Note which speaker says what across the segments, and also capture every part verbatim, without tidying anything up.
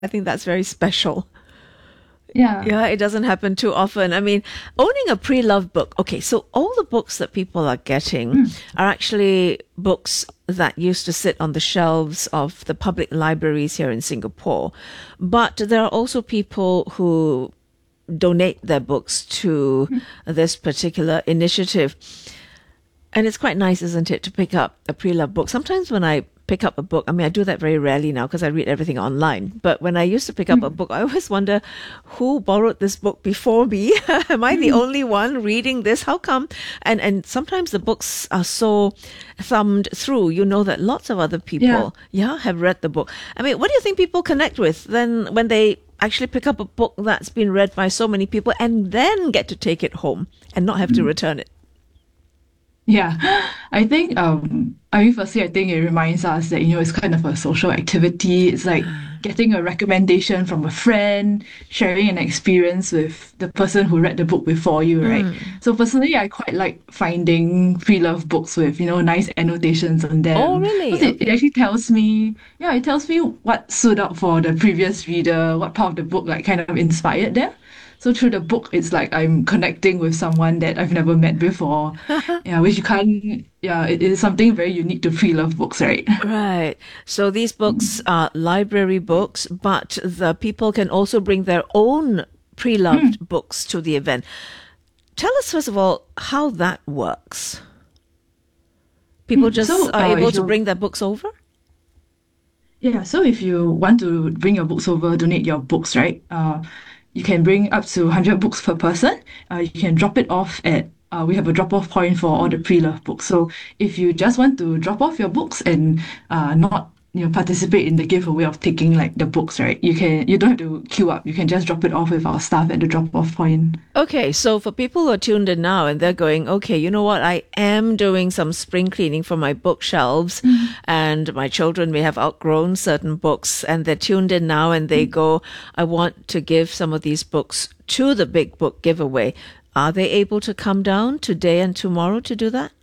Speaker 1: I think that's very special.
Speaker 2: Yeah.
Speaker 1: Yeah, it doesn't happen too often. I mean, owning a pre-loved book. Okay, so all the books that people are getting
Speaker 2: Mm.
Speaker 1: are actually books that used to sit on the shelves of the public libraries here in Singapore. But there are also people who donate their books to this particular initiative. And it's quite nice, isn't it, to pick up a pre-loved book. Sometimes when I pick up a book, I mean, I do that very rarely now because I read everything online. But when I used to pick up a
Speaker 2: Mm.
Speaker 1: book, I always wonder who borrowed this book before me. Am I the
Speaker 2: Mm.
Speaker 1: only one reading this? How come? And and sometimes the books are so thumbed through, you know that lots of other
Speaker 2: Yeah.
Speaker 1: people, yeah, have read the book. I mean, what do you think people connect with then when they actually pick up a book that's been read by so many people and then get to take it home and not have to return it?
Speaker 2: Yeah, I think um I mean firstly I think it reminds us that you know it's kind of a social activity. It's like getting a recommendation from a friend, sharing an experience with the person who read the book before you, right? So personally I quite like finding pre-loved books with, you know, nice annotations on
Speaker 1: Oh,
Speaker 2: them.
Speaker 1: really?
Speaker 2: Because it, it
Speaker 1: Okay.
Speaker 2: actually tells me, yeah, it tells me what stood out for the previous reader, what part of the book like kind of inspired them. So through the book, it's like I'm connecting with someone that I've never met before. Yeah, which you can't, yeah, it is something very unique to pre-loved books, right?
Speaker 1: Right. So these books are library books, but the people can also bring their own pre-loved books to the event. Tell us, first of all, how that works. People
Speaker 2: Mm.
Speaker 1: just
Speaker 2: So,
Speaker 1: are
Speaker 2: uh,
Speaker 1: able
Speaker 2: if
Speaker 1: to
Speaker 2: you,
Speaker 1: bring their books over?
Speaker 2: yeah, so if you want to bring your books over, donate your books, right? Uh, you can bring up to one hundred books per person. Uh, you can drop it off at, uh, we have a drop-off point for all the pre-loved books. So if you just want to drop off your books and uh, not, you know, participate in the giveaway of taking like the books, right? You can, you don't have to queue up. You can just drop it off with our staff at the drop-off point.
Speaker 1: Okay, so for people who are tuned in now and they're going, okay, you know what? I am doing some spring cleaning for my bookshelves, and my children may have outgrown certain books, and they're tuned in now and they go, I want to give some of these books to the big book giveaway. Are they able to come down today and tomorrow to do that?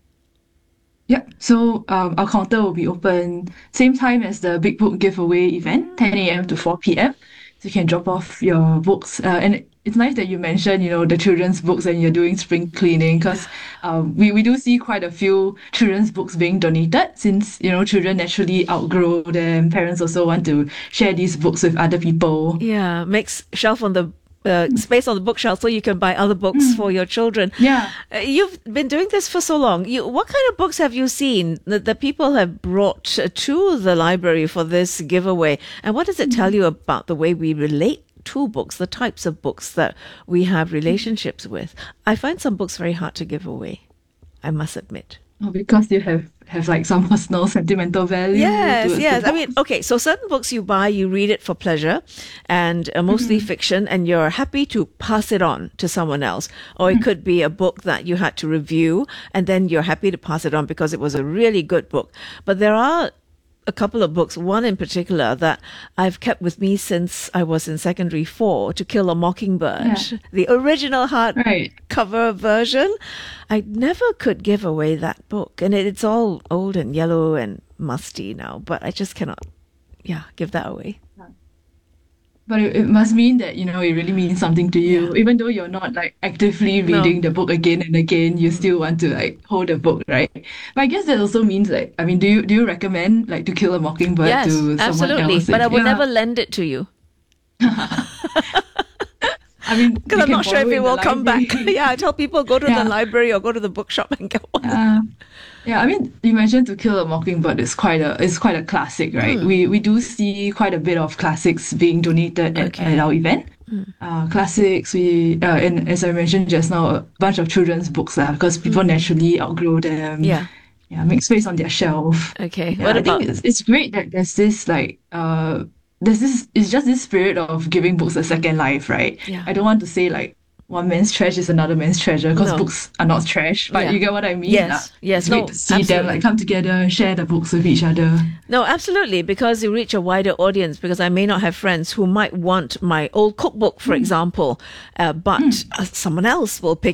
Speaker 2: Yep. So um, our counter will be open same time as the Big Book giveaway event, ten a m to four p m. So you can drop off your books. Uh, and it- it's nice that you mentioned, you know, the children's books and you're doing spring cleaning because um, we, we do see quite a few children's books being donated since, you know, children naturally outgrow them. Parents also want to share these books with other people.
Speaker 1: Yeah, makes shelf on the uh, space on the bookshelf so you can buy other books for your children.
Speaker 2: Yeah.
Speaker 1: Uh, you've been doing this for so long. You, what kind of books have you seen that the people have brought uh, to the library for this giveaway? And what does it tell you about the way we relate to books, the types of books that we have relationships with? I find some books very hard to give away, I must admit.
Speaker 2: Oh, because you have, have like some personal sentimental value
Speaker 1: Yes,
Speaker 2: towards the
Speaker 1: yes. I mean,
Speaker 2: book.
Speaker 1: okay, so certain books you buy, you read it for pleasure and uh, mostly fiction, and you're happy to pass it on to someone else. Or it could be a book that you had to review and then you're happy to pass it on because it was a really good book. But there are a couple of books, one in particular that I've kept with me since I was in secondary four, To Kill a Mockingbird,
Speaker 2: Yeah.
Speaker 1: the original
Speaker 2: Right.
Speaker 1: hardcover version. I never could give away that book, and it, it's all old and yellow and musty now, but I just cannot, yeah, give that away.
Speaker 2: But it, it must mean that, you know, it really means something to
Speaker 1: Yeah.
Speaker 2: you. Even though you're not like actively
Speaker 1: No.
Speaker 2: reading the book again and again, you still want to like hold the book, right? But I guess that also means like, I mean, do you do you recommend like To Kill a Mockingbird
Speaker 1: Yes,
Speaker 2: to someone
Speaker 1: absolutely.
Speaker 2: else?
Speaker 1: But I
Speaker 2: If,
Speaker 1: would
Speaker 2: yeah,
Speaker 1: never lend it to you
Speaker 2: I mean,
Speaker 1: because
Speaker 2: you
Speaker 1: I'm
Speaker 2: can
Speaker 1: not sure if
Speaker 2: borrow
Speaker 1: it
Speaker 2: in the
Speaker 1: will come back.
Speaker 2: library.
Speaker 1: Yeah, I tell people go to the
Speaker 2: Yeah.
Speaker 1: library or go to the bookshop and get one.
Speaker 2: Uh, yeah, I mean, you mentioned To Kill a Mockingbird is quite a is quite a classic, right? We we do see quite a bit of classics being donated at, at
Speaker 1: Okay.
Speaker 2: our event. Uh, classics, we uh, and as I mentioned just now, a bunch of children's books lah, because people naturally outgrow them.
Speaker 1: Yeah.
Speaker 2: Yeah, make space on their shelf.
Speaker 1: Okay.
Speaker 2: Yeah,
Speaker 1: What
Speaker 2: I think
Speaker 1: about?
Speaker 2: it's it's great that there's this like uh there's this it's just this spirit of giving books a second life, right?
Speaker 1: Yeah.
Speaker 2: I don't want to say like one man's trash is another man's treasure because
Speaker 1: No.
Speaker 2: books are not trash, but
Speaker 1: Yeah.
Speaker 2: you get what I mean.
Speaker 1: Yes.
Speaker 2: lah.
Speaker 1: Yes.
Speaker 2: It's great
Speaker 1: No,
Speaker 2: to see them
Speaker 1: absolutely.
Speaker 2: like come together and share the books with each other.
Speaker 1: No, absolutely, because you reach a wider audience. Because I may not have friends who might want my old cookbook, for example, uh, but uh, someone else will pick it up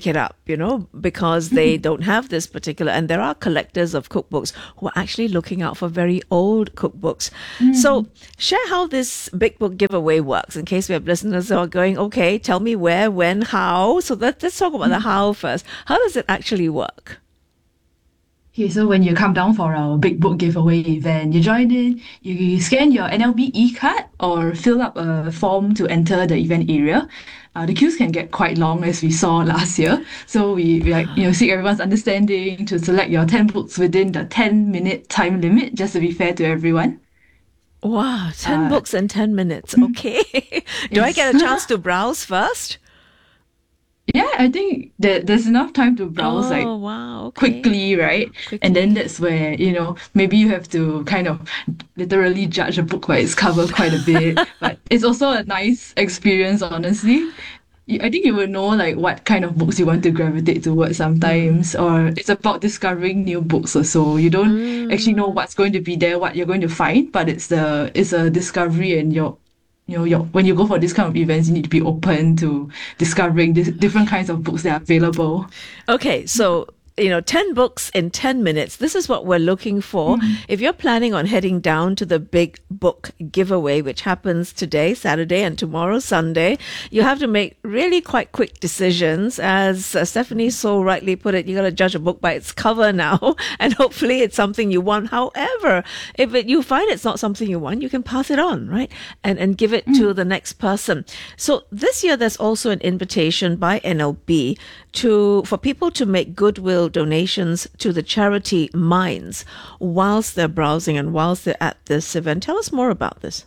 Speaker 1: you know, because they don't have this particular, and there are collectors of cookbooks who are actually looking out for very old cookbooks. So share how this big book giveaway works in case we have listeners who are going, okay, tell me where, when, how. So let, let's talk about the how first. How does it actually work?
Speaker 2: Okay, so when you come down for our big book giveaway event, you join in, you scan your N L B e-card or fill up a form to enter the event area. Uh, the queues can get quite long, as we saw last year. So we, we like, you know, seek everyone's understanding to select your ten books within the ten minute time limit, just to be fair to everyone.
Speaker 1: Wow, ten
Speaker 2: Uh,
Speaker 1: books in ten minutes. Okay. Do I
Speaker 2: yes.
Speaker 1: get a chance to browse first?
Speaker 2: Yeah, I think that there's enough time to browse
Speaker 1: Oh,
Speaker 2: like
Speaker 1: wow. Okay.
Speaker 2: quickly, right? And then
Speaker 1: Quickly.
Speaker 2: that's where, you know, maybe you have to kind of literally judge a book by its cover quite a bit. But it's also a nice experience, honestly. You- I think you will know like what kind of books you want to gravitate towards sometimes, or it's about discovering new books or so. You don't actually know what's going to be there, what you're going to find, but it's the it's a discovery, and you're you know, you're, when you go for this kind of events, you need to be open to discovering this, different kinds of books that are available.
Speaker 1: Okay, so you know, ten books in ten minutes. This is what we're looking for. If you're planning on heading down to the big book giveaway, which happens today, Saturday, and tomorrow, Sunday, you have to make really quite quick decisions. As uh, Stephanie so rightly put it, you got to judge a book by its cover now, and hopefully it's something you want. However, if it, you find it's not something you want, you can pass it on, right? And, and give it to the next person. So this year, there's also an invitation by N L B to, for people to make goodwill donations to the charity Minds whilst they're browsing and whilst they're at this event. Tell us more about this.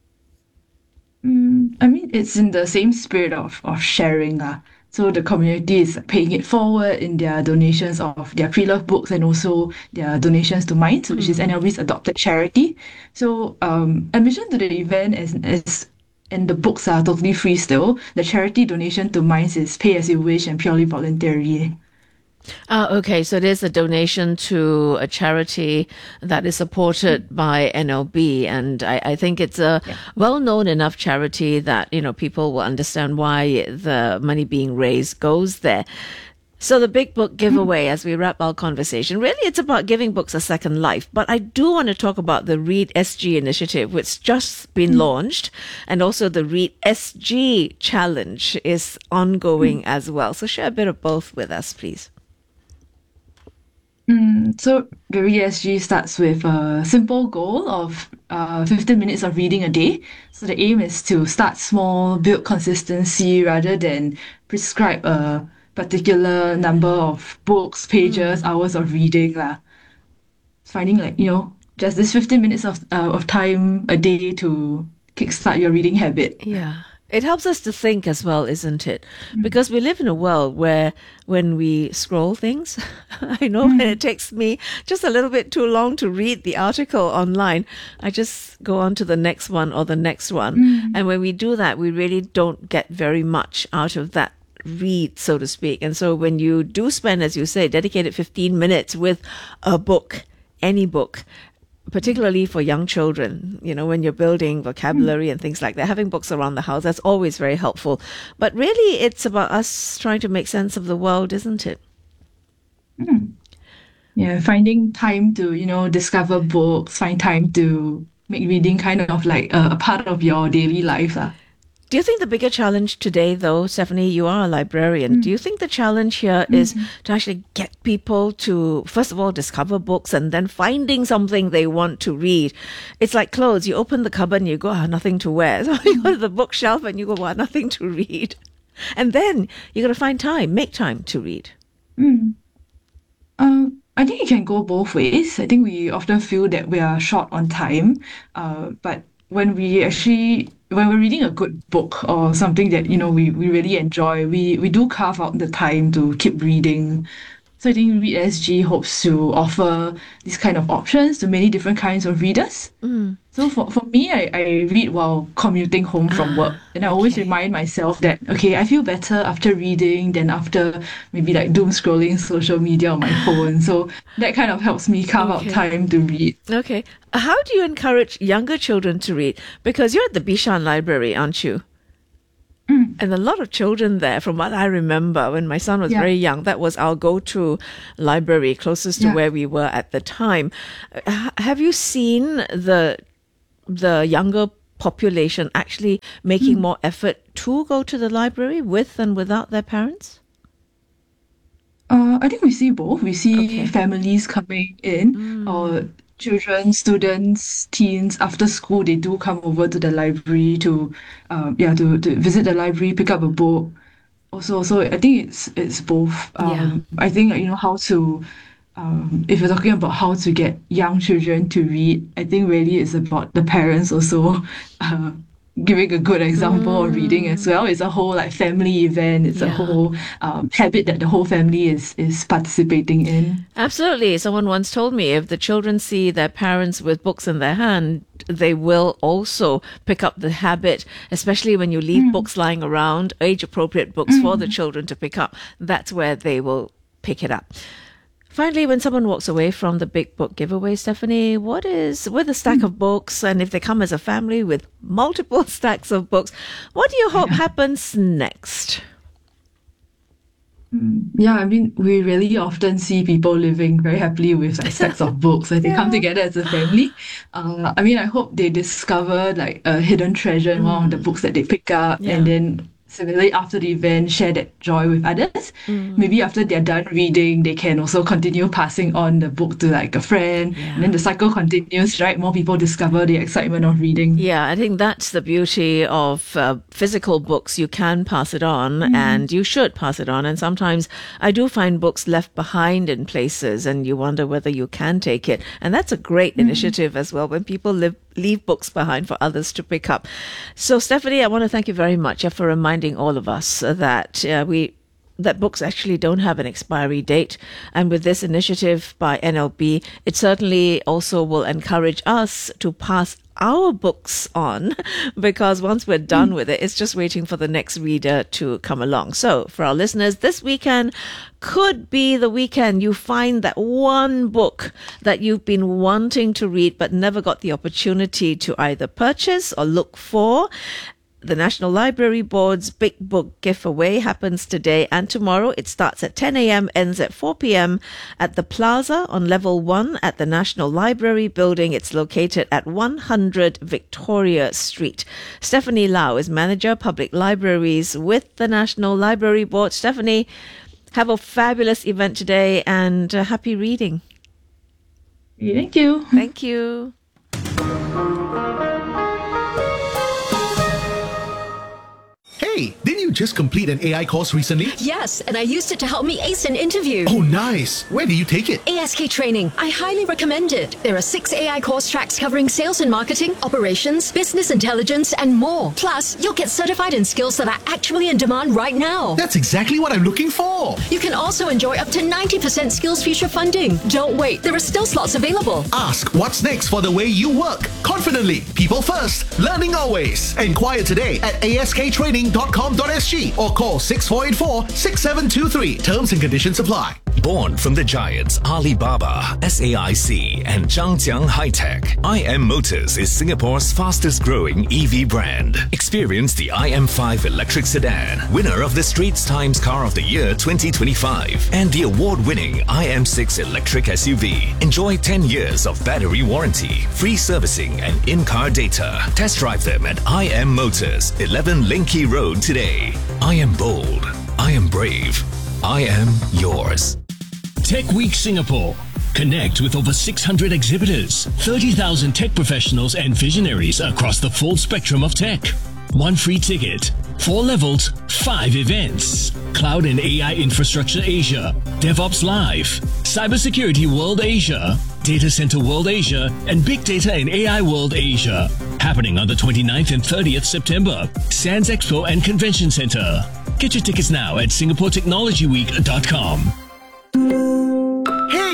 Speaker 2: Mm, I mean, it's in the same spirit of, of sharing. Uh. So the community is paying it forward in their donations of their pre-loved books and also their donations to Minds, which is N L B's adopted charity. So um, admission to the event is, is and the books are totally free still. The charity donation to Minds is pay as you wish and purely voluntary.
Speaker 1: Ah, okay. So it is a donation to a charity that is supported by N L B. And I, I think it's a
Speaker 2: Yeah.
Speaker 1: well-known enough charity that, you know, people will understand why the money being raised goes there. So the big book giveaway, as we wrap our conversation, really it's about giving books a second life. But I do want to talk about the Read S G initiative, which just been launched, and also the Read S G challenge is ongoing as well. So share a bit of both with us, please.
Speaker 2: Mm, so the Read S G starts with a simple goal of uh, fifteen minutes of reading a day. So the aim is to start small, build consistency rather than prescribe a particular number of books, pages, hours of reading lah. Finding like, you know, just this fifteen minutes of uh, of time a day to kickstart your reading habit.
Speaker 1: Yeah. It helps us to think as well, isn't it? Because we live in a world where when we scroll things, I know when it takes me just a little bit too long to read the article online, I just go on to the next one or the next one. And when we do that, we really don't get very much out of that read, so to speak. And so when you do spend, as you say, dedicated fifteen minutes with a book, any book, particularly for young children, you know, when you're building vocabulary and things like that, having books around the house, that's always very helpful. But really, it's about us trying to make sense of the world, isn't it?
Speaker 2: Yeah, finding time to, you know, discover books, find time to make reading kind of like a, a part of your daily life lah.
Speaker 1: Do you think the bigger challenge today, though, Stephanie, you are a librarian, do you think the challenge here is to actually get people to, first of all, discover books and then finding something they want to read? It's like clothes. You open the cupboard and you go, ah, nothing to wear. So you go to the bookshelf and you go, well, nothing to read. And then you got to find time, make time to read.
Speaker 2: Um, I think it can go both ways. I think we often feel that we are short on time, uh, but when we actually when we're reading a good book or something that you know we, we really enjoy, we we do carve out the time to keep reading. So I think Read S G hopes to offer these kind of options to many different kinds of readers. So for, for me, I, I read while commuting home from work. And I always remind myself that, okay, I feel better after reading than after maybe like doom scrolling social media on my phone. So that kind of helps me carve
Speaker 1: Okay.
Speaker 2: out time to read.
Speaker 1: Okay. How do you encourage younger children to read? Because you're at the Bishan Library, aren't you? And a lot of children there, from what I remember, when my son was
Speaker 2: Yeah.
Speaker 1: very young, that was our go-to library closest to
Speaker 2: Yeah.
Speaker 1: where we were at the time. Uh, Have you seen the the younger population actually making
Speaker 2: Mm.
Speaker 1: more effort to go to the library with and without their parents?
Speaker 2: Uh, I think we see both. We see
Speaker 1: Okay.
Speaker 2: families coming in, or children, students, teens after school. They do come over to the library to, um, yeah, to, to visit the library, pick up a book. Also, so I think it's it's both. Um, I think you know how to, um, if you're talking about how to get young children to read, I think really it's about the parents also, uh, giving a good example of reading as well. It's a whole like family event. It's a
Speaker 1: Yeah.
Speaker 2: whole um, habit that the whole family is is participating in.
Speaker 1: Absolutely. Someone once told me if the children see their parents with books in their hand, they will also pick up the habit, especially when you leave books lying around, age appropriate books for the children to pick up. That's where they will pick it up. Finally, when someone walks away from the big book giveaway, Stephanie, what is with a stack of books, and if they come as a family with multiple stacks of books, what do you hope happens next?
Speaker 2: Yeah, I mean, we really often see people living very happily with like stacks of books and they come together as a family. Uh, I mean, I hope they discover like a hidden treasure in one of the books that they pick up,
Speaker 1: Yeah.
Speaker 2: and then similarly after the event, share that joy with others. Maybe after they're done reading, they can also continue passing on the book to like a friend, and then the cycle continues, right? More people discover the excitement of reading.
Speaker 1: Yeah, I think that's the beauty of uh, physical books. You can pass it on and you should pass it on. And sometimes I do find books left behind in places and you wonder whether you can take it. And that's a great initiative as well when people live, leave books behind for others to pick up. So, Stephanie, I want to thank you very much for reminding all of us that uh, we that books actually don't have an expiry date. And with this initiative by N L B, it certainly also will encourage us to pass our books on, because once we're done with it, it's just waiting for the next reader to come along. So for our listeners, this weekend could be the weekend you find that one book that you've been wanting to read but never got the opportunity to either purchase or look for. The National Library Board's Big Book Giveaway happens today and tomorrow. It starts at ten a.m., ends at four p.m. at the Plaza on level one at the National Library Building. It's located at one hundred Victoria Street. Stephanie Lau is Manager Public Libraries with the National Library Board. Stephanie, have a fabulous event today and uh, happy reading.
Speaker 2: Thank you.
Speaker 1: Thank you.
Speaker 3: Hey, didn't you just complete an A I course recently?
Speaker 4: Yes, and I used it to help me ace an interview.
Speaker 3: Oh, nice. Where did you take it?
Speaker 4: A S K Training. I highly recommend it. There are six A I course tracks covering sales and marketing, operations, business intelligence, and more. Plus, you'll get certified in skills that are actually in demand right now.
Speaker 3: That's exactly what I'm looking for.
Speaker 4: You can also enjoy up to ninety percent Skills Future funding. Don't wait, there are still slots available.
Speaker 3: Ask what's next for the way you work. Confidently, people first, learning always. Enquire today at a s k training dot com dot s g or call six four eight four, six seven two three. Terms and conditions apply.
Speaker 5: Born from the giants Alibaba, S A I C, and Zhangjiang High-Tech, I M Motors is Singapore's fastest-growing E V brand. Experience the I M five electric sedan, winner of the Straits Times Car of the Year twenty twenty-five, and the award-winning I M six electric S U V. Enjoy ten years of battery warranty, free servicing, and in-car data. Test drive them at I M Motors, eleven Linky Road today. I am bold. I am brave. I am yours.
Speaker 6: Tech Week Singapore. Connect with over six hundred exhibitors, thirty thousand tech professionals and visionaries across the full spectrum of tech. One free ticket, four levels, five events. Cloud and A I Infrastructure Asia, DevOps Live, Cybersecurity World Asia, Data Center World Asia, and Big Data and A I World Asia. Happening on the twenty-ninth and thirtieth September, Sands Expo and Convention Center. Get your tickets now at singapore technology week dot com.
Speaker 3: Hey,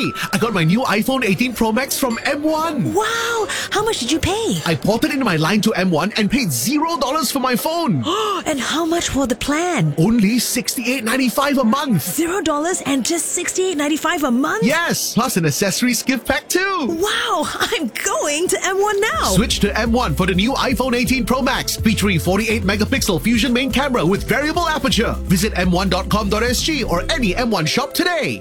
Speaker 3: Hey, I got my new iPhone eighteen Pro Max from M one.
Speaker 7: Wow! How much did you pay?
Speaker 3: I ported in my line to M one and paid zero dollars for my phone.
Speaker 7: And how much for the plan?
Speaker 3: Only sixty-eight ninety-five a month.
Speaker 7: Zero dollars and just sixty-eight ninety-five a month?
Speaker 3: Yes, plus an accessories gift pack too.
Speaker 7: Wow! I'm going to M one now.
Speaker 3: Switch to M one for the new iPhone eighteen Pro Max, featuring forty-eight megapixel Fusion main camera with variable aperture. Visit m one dot com dot s g or any M one shop today.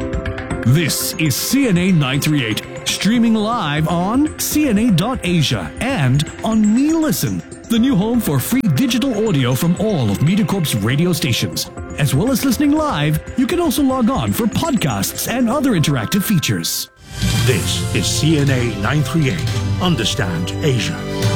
Speaker 6: This is C N A nine three eight, streaming live on C N A dot asia and on Me Listen, the new home for free digital audio from all of MediaCorp's radio stations. As well as listening live, you can also log on for podcasts and other interactive features.
Speaker 8: This is C N A nine three eight. Understand Asia.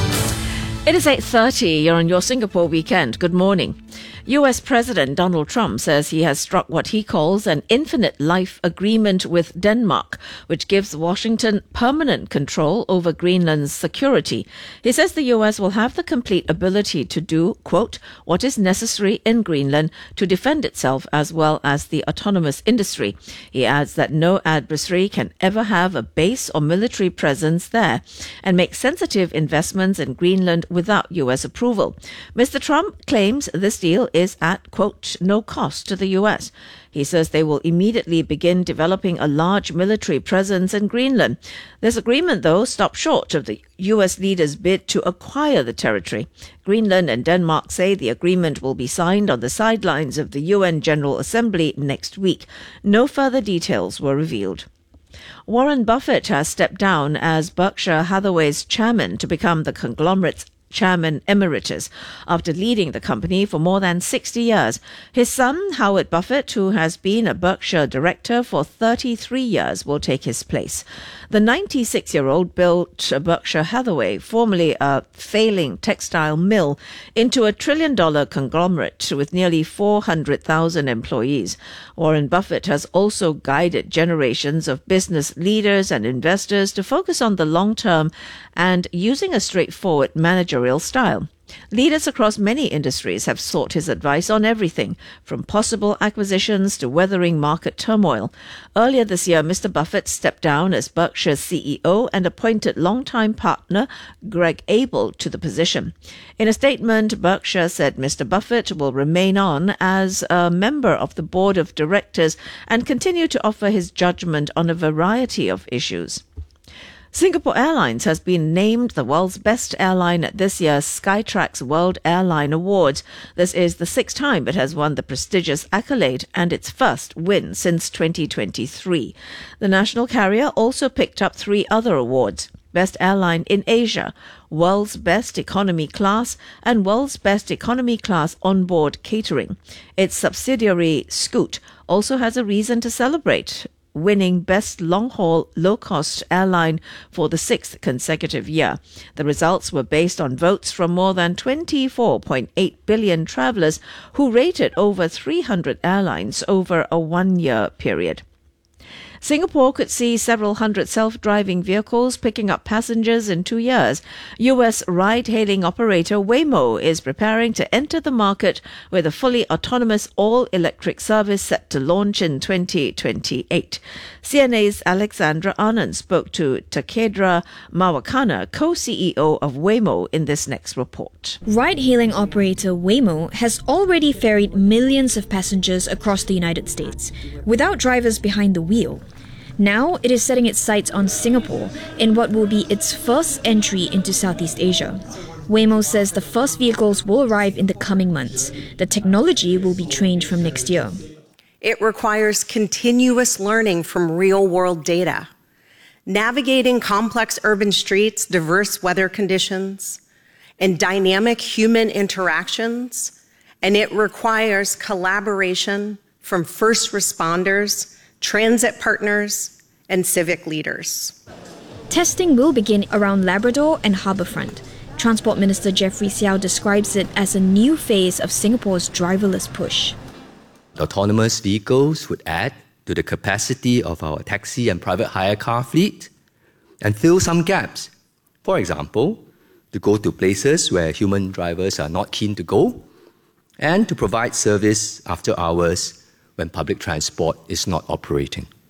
Speaker 1: It is eight thirty. You're on your Singapore weekend. Good morning. U S President Donald Trump says he has struck what he calls an infinite life agreement with Denmark, which gives Washington permanent control over Greenland's security. He says the U S will have the complete ability to do, quote, what is necessary in Greenland to defend itself as well as the autonomous industry. He adds that no adversary can ever have a base or military presence there and make sensitive investments in Greenland without U S approval. Mister Trump claims this deal is at, quote, no cost to the U S. He says they will immediately begin developing a large military presence in Greenland. This agreement, though, stopped short of the U S leaders' bid to acquire the territory. Greenland and Denmark say the agreement will be signed on the sidelines of the U N General Assembly next week. No further details were revealed. Warren Buffett has stepped down as Berkshire Hathaway's chairman to become the conglomerate's Chairman Emeritus after leading the company for more than sixty years. His son, Howard Buffett, who has been a Berkshire director for thirty-three years, will take his place. The ninety-six-year-old built Berkshire Hathaway, formerly a failing textile mill, into a trillion-dollar conglomerate with nearly four hundred thousand employees. Warren Buffett has also guided generations of business leaders and investors to focus on the long term and using a straightforward managerial style. Leaders across many industries have sought his advice on everything, from possible acquisitions to weathering market turmoil. Earlier this year, Mister Buffett stepped down as Berkshire's C E O and appointed longtime partner Greg Abel to the position. In a statement, Berkshire said Mister Buffett will remain on as a member of the board of directors and continue to offer his judgment on a variety of issues. Singapore Airlines has been named the world's best airline at this year's Skytrax World Airline Awards. This is the sixth time it has won the prestigious accolade and its first win since twenty twenty-three. The national carrier also picked up three other awards: Best Airline in Asia, World's Best Economy Class, and World's Best Economy Class Onboard Catering. Its subsidiary Scoot also has a reason to celebrate, winning Best Long-Haul Low-Cost Airline for the sixth consecutive year. The results were based on votes from more than twenty-four point eight billion travellers who rated over three hundred airlines over a one-year period. Singapore could see several hundred self-driving vehicles picking up passengers in two years. U S ride-hailing operator Waymo is preparing to enter the market with a fully autonomous all-electric service set to launch in twenty twenty-eight. C N A's Alexandra Anand spoke to Takedra Mawakana, co-C E O of Waymo, in this next report.
Speaker 9: Ride-hailing operator Waymo has already ferried millions of passengers across the United States without drivers behind the wheel. Now it is setting its sights on Singapore in what will be its first entry into Southeast Asia. Waymo says the first vehicles will arrive in the coming months. The technology will be trained from next year.
Speaker 10: It requires continuous learning from real-world data, navigating complex urban streets, diverse weather conditions, and dynamic human interactions, and it requires collaboration from first responders, transit partners, and civic leaders.
Speaker 9: Testing will begin around Labrador and Harbourfront. Transport Minister Jeffrey Xiao describes it as a new phase of Singapore's driverless push.
Speaker 11: Autonomous vehicles would add to the capacity of our taxi and private hire car fleet and fill some gaps. For example, to go to places where human drivers are not keen to go, and to provide service after hours when public transport is not operating.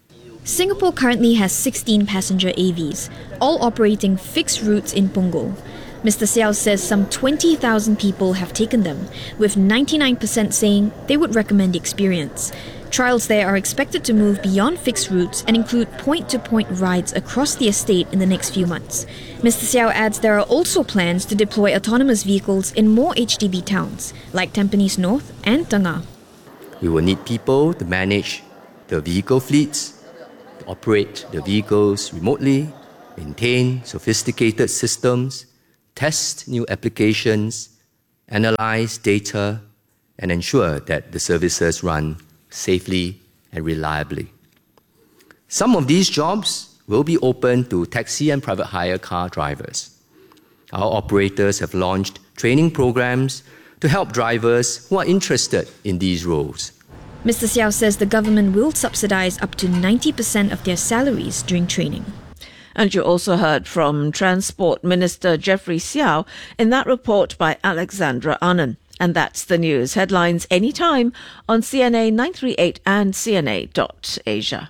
Speaker 9: Singapore currently has sixteen passenger A Vs, all operating fixed routes in Punggol. Mister Siao says some twenty thousand people have taken them, with ninety-nine percent saying they would recommend the experience. Trials there are expected to move beyond fixed routes and include point-to-point rides across the estate in the next few months. Mister Siao adds there are also plans to deploy autonomous vehicles in more H D B towns, like Tampines North and Tengah.
Speaker 11: We will need people to manage the vehicle fleets, to operate the vehicles remotely, maintain sophisticated systems, test new applications, analyze data, and ensure that the services run safely and reliably. Some of these jobs will be open to taxi and private hire car drivers. Our operators have launched training programs to help drivers who are interested in these roles.
Speaker 9: Mister Siao says the government will subsidize up to ninety percent of their salaries during training.
Speaker 1: And you also heard from Transport Minister Jeffrey Siao in that report by Alexandra Anand. And that's the news. Headlines anytime on C N A nine three eight and C N A dot Asia.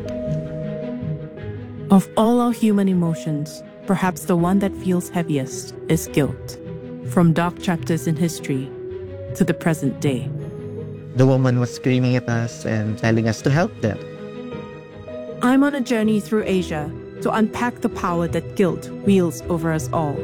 Speaker 12: Of all our human emotions, perhaps the one that feels heaviest is guilt. From dark chapters in history to the present day.
Speaker 13: The woman was screaming at us and telling us to help them.
Speaker 12: I'm on a journey through Asia to unpack the power that guilt wields over us all.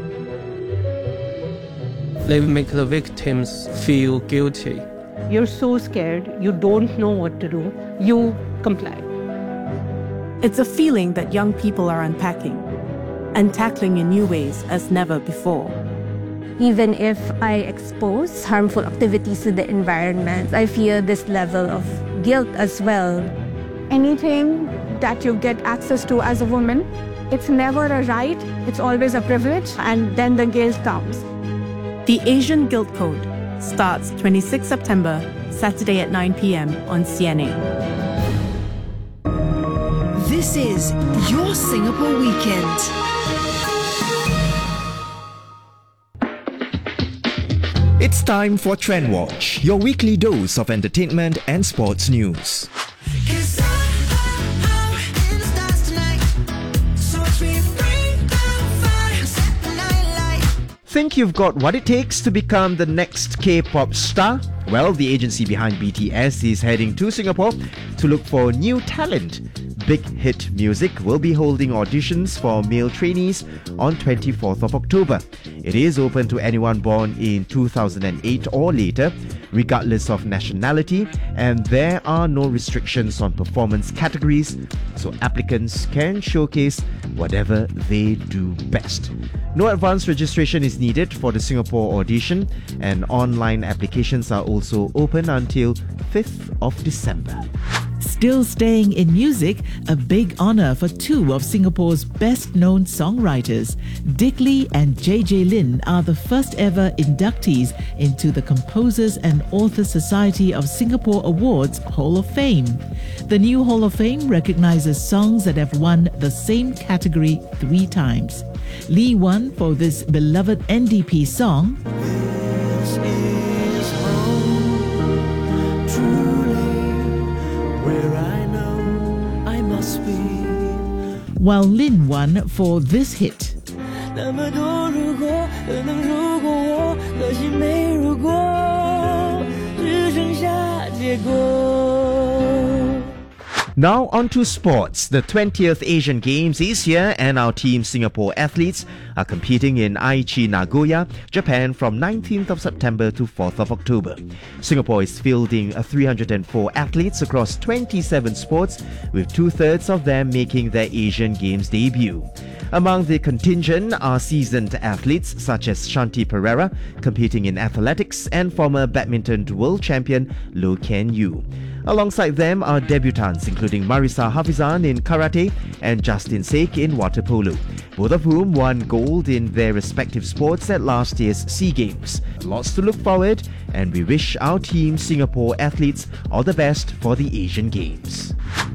Speaker 14: They make the victims feel guilty.
Speaker 15: You're so scared, you don't know what to do, you comply.
Speaker 12: It's a feeling that young people are unpacking and tackling in new ways as never before.
Speaker 16: Even if I expose harmful activities to the environment, I feel this level of guilt as well.
Speaker 17: Anything that you get access to as a woman, it's never a right, it's always a privilege, and then the guilt comes.
Speaker 12: The Asian Guilt Code starts twenty-sixth September, Saturday at nine p m on C N A.
Speaker 7: This is your Singapore Weekend.
Speaker 18: It's time for Trend Watch, your weekly dose of entertainment and sports news. Think you've got what it takes to become the next K-pop star? Well, the agency behind B T S is heading to Singapore to look for new talent. Big Hit Music will be holding auditions for male trainees on twenty-fourth of October. It is open to anyone born in two thousand eight or later, regardless of nationality, and there are no restrictions on performance categories, so applicants can showcase whatever they do best. No advance registration is needed for the Singapore audition, and online applications are also open until fifth of December.
Speaker 19: Still staying in music, a big honour for two of Singapore's best-known songwriters. Dick Lee and J J Lin are the first ever inductees into the Composers and Authors Society of Singapore Awards Hall of Fame. The new Hall of Fame recognises songs that have won the same category three times. Lee won for this beloved N D P song, while Lin won for this hit.
Speaker 18: Now on to sports. The twentieth Asian Games is here and our Team Singapore athletes are competing in Aichi, Nagoya, Japan from nineteenth of September to fourth of October. Singapore is fielding three hundred four athletes across twenty-seven sports, with two-thirds of them making their Asian Games debut. Among the contingent are seasoned athletes such as Shanti Pereira, competing in athletics, and former badminton world champion Loh Ken Yew. Alongside them are debutants including Marisa Hafizan in karate and Justin Sake in water polo, both of whom won gold in their respective sports at last year's SEA Games. Lots to look forward, and we wish our Team Singapore athletes all the best for the Asian Games.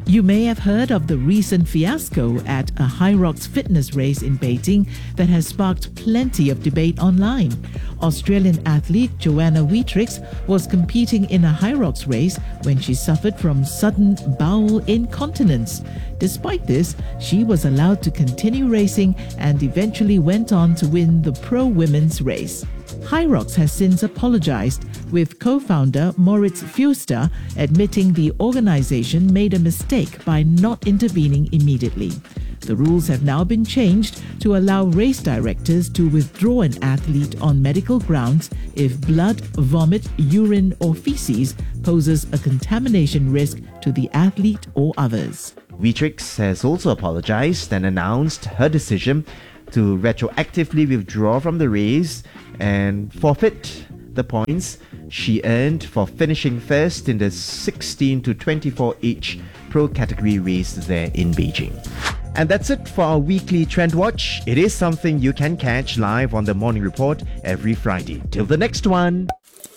Speaker 19: You may have heard of the recent fiasco at a Hyrox fitness race in Beijing that has sparked plenty of debate online. Australian athlete Joanna Wietrix was competing in a Hyrox race when she suffered from sudden bowel incontinence. Despite this, she was allowed to continue racing and eventually went on to win the pro women's race. Hyrox has since apologized, with co-founder Moritz Fuster admitting the organization made a mistake by not intervening immediately. The rules have now been changed to allow race directors to withdraw an athlete on medical grounds if blood, vomit, urine, or feces poses a contamination risk to the athlete or others.
Speaker 18: Wietrix has also apologized and announced her decision to retroactively withdraw from the race and forfeit the points she earned for finishing first in the sixteen to twenty-four age pro category race there in Beijing. And that's it for our weekly Trend Watch. It is something you can catch live on the Morning Report every Friday. Till the next one.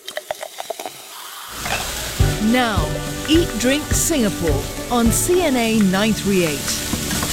Speaker 7: Now, Eat Drink Singapore on C N A nine thirty-eight.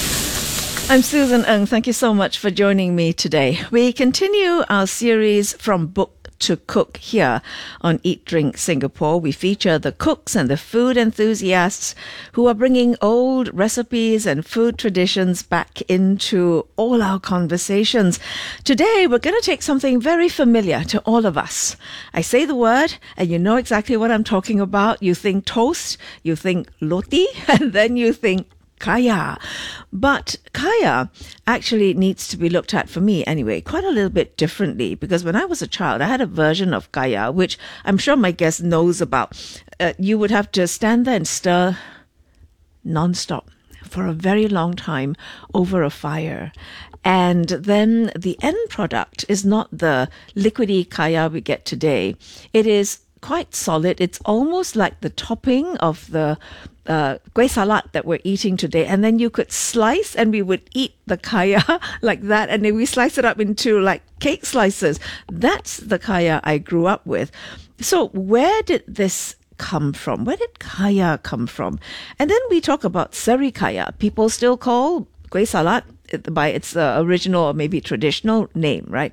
Speaker 1: I'm Susan Ng. Thank you so much for joining me today. We continue our series From Book to Cook here on Eat Drink Singapore. We feature the cooks and the food enthusiasts who are bringing old recipes and food traditions back into all our conversations. Today, we're going to take something very familiar to all of us. I say the word and you know exactly what I'm talking about. You think toast, you think roti, and then you think kaya. But kaya actually needs to be looked at, for me anyway, quite a little bit differently, because when I was a child, I had a version of kaya, which I'm sure my guest knows about. Uh, you would have to stand there and stir non-stop for a very long time over a fire. And then the end product is not the liquidy kaya we get today. It is quite solid. It's almost like the topping of the uh, kueh salat that we're eating today. And then you could slice, and we would eat the kaya like that. And then we slice it up into like cake slices. That's the kaya I grew up with. So where did this come from? Where did kaya come from? And then we talk about seri kaya. People still call kueh salat by its uh, original or maybe traditional name, right?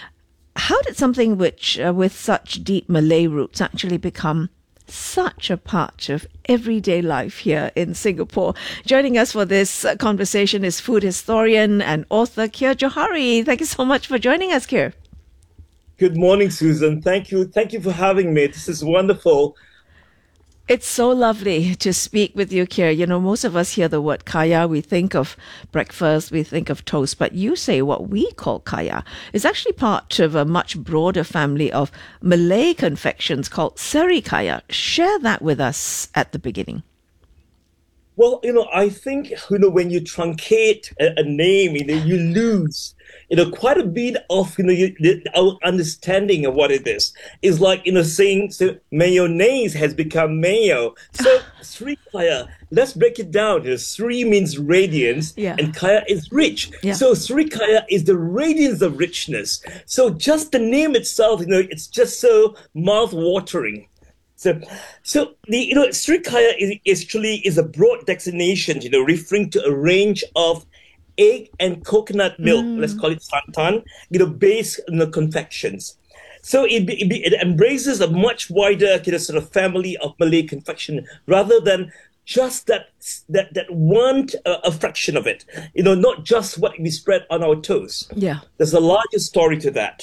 Speaker 1: How did something which, uh, with such deep Malay roots, actually become such a part of everyday life here in Singapore? Joining us for this uh, conversation is food historian and author Keir Johari. Thank you so much for joining us, Keir.
Speaker 20: Good morning, Susan. Thank you. Thank you for having me. This is wonderful.
Speaker 1: It's so lovely to speak with you, Keir. You know, most of us hear the word kaya, we think of breakfast, we think of toast, but you say what we call kaya is actually part of a much broader family of Malay confections called seri kaya. Share that with us at the beginning.
Speaker 20: Well, you know, I think, you know, when you truncate a, a name, you know, you lose, you know, quite a bit of, you know, you, the, our understanding of what it is. It's like, you know, saying so mayonnaise has become mayo. So Sri Kaya, let's break it down. You know, Sri means radiance, yeah, and Kaya is rich. Yeah. So Sri Kaya is the radiance of richness. So just the name itself, you know, it's just so mouth-watering. So, so the you know Sri Kaya is actually is a broad designation, you know, referring to a range of egg and coconut milk, mm. let's call it santan, you know, based you know, confections. So it, it, it embraces a much wider you know, sort of family of Malay confection rather than just that that that one uh, a fraction of it. You know, not just what we spread on our toast.
Speaker 1: Yeah,
Speaker 20: there's a larger story to that.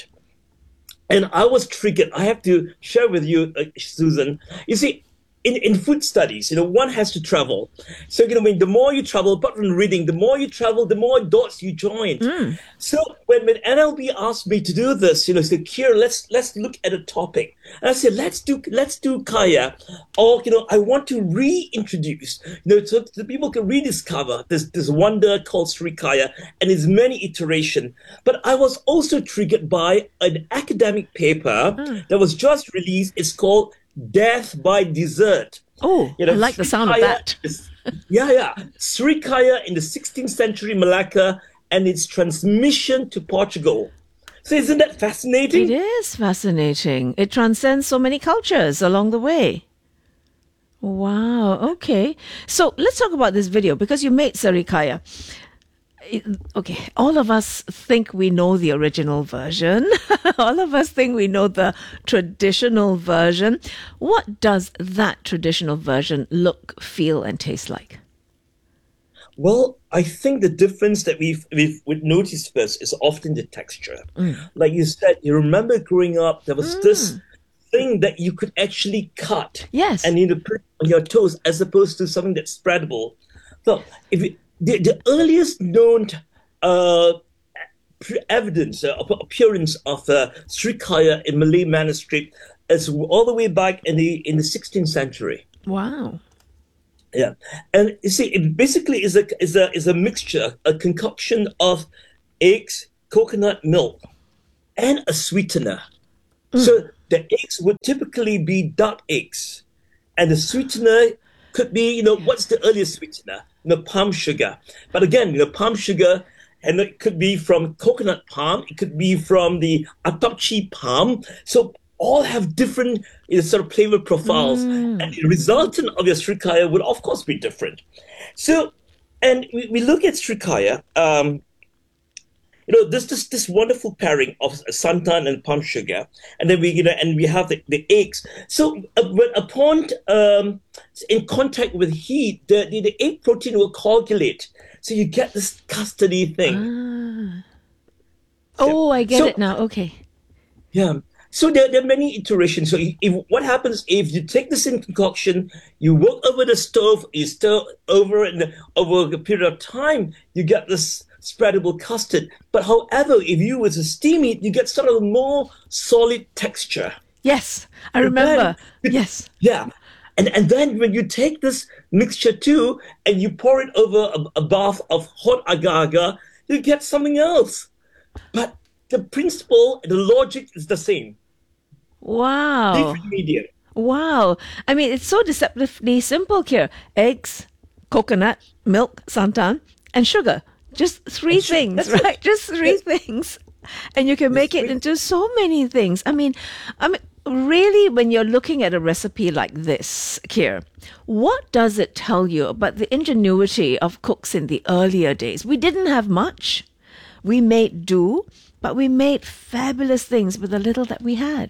Speaker 20: And I was triggered. I have to share with you, uh, Susan. You see, in, in food studies, you know, one has to travel. So, you know, when the more you travel, apart from reading, the more you travel, the more dots you join. Mm. So when, when N L B asked me to do this, you know, said, Keir, let's let's look at a topic. And I said, let's do let's do kaya. Or, you know, I want to reintroduce, you know, so the people can rediscover this, this wonder called Sri Kaya and its many iterations. But I was also triggered by an academic paper mm. that was just released. It's called Death by Dessert.
Speaker 1: Oh, you know, I like Sri the sound Kaya of that.
Speaker 20: Is, yeah, yeah. Sri Kaya in the sixteenth century Malacca and its transmission to Portugal. So isn't that fascinating?
Speaker 1: It is fascinating. It transcends so many cultures along the way. Wow. Okay. So let's talk about this video because you made Srikaya. Okay, all of us think we know the original version. All of us think we know the traditional version. What does that traditional version look, feel, and taste like?
Speaker 20: Well, I think the difference that we've, we've, we've noticed first is often the texture. Mm. Like you said, you remember growing up, there was mm. this thing that you could actually cut.
Speaker 1: Yes.
Speaker 20: And you know, put it on your toes as opposed to something that's spreadable. So if it, The, the earliest known uh, evidence, uh, appearance of uh, Srikaya in Malay manuscript is all the way back in the in the sixteenth century.
Speaker 1: Wow.
Speaker 20: Yeah, and you see, it basically is a is a is a mixture, a concoction of eggs, coconut milk, and a sweetener. Mm. So the eggs would typically be duck eggs, and the sweetener could be, you know, what's the earliest sweetener? You know, palm sugar. But again, you know, palm sugar, and it could be from coconut palm, it could be from the Atapchi palm. So all have different, you know, sort of flavor profiles. Mm. And the resultant of your Srikaya would, of course, be different. So, and we, we look at Srikaya, um, you know, there's this this wonderful pairing of santan and palm sugar, and then we, you know, and we have the, the eggs. So, uh, when upon um, in contact with heat, the, the the egg protein will coagulate, so you get this custardy thing.
Speaker 1: Ah. Oh, I get
Speaker 20: so,
Speaker 1: it now. Okay.
Speaker 20: Yeah. So there, there are many iterations. So if, if what happens if you take this in concoction, you work over the stove, you stir over it, and over a period of time, you get this spreadable custard. But however, if you were to steam it, you get sort of a more solid texture.
Speaker 1: Yes, I remember.
Speaker 20: Then,
Speaker 1: yes.
Speaker 20: Yeah. And and then when you take this mixture too, and you pour it over a, a bath of hot agar-agar, you get something else. But the principle, the logic is the same.
Speaker 1: Wow.
Speaker 20: Different medium.
Speaker 1: Wow. I mean, it's so deceptively simple here. Eggs, coconut, milk, santan, and sugar. Just three things, right? It. Just three That's things. And you can make it into so many things. I mean, I mean, really, when you're looking at a recipe like this, Keir, what does it tell you about the ingenuity of cooks in the earlier days? We didn't have much. We made do, but we made fabulous things with the little that we had.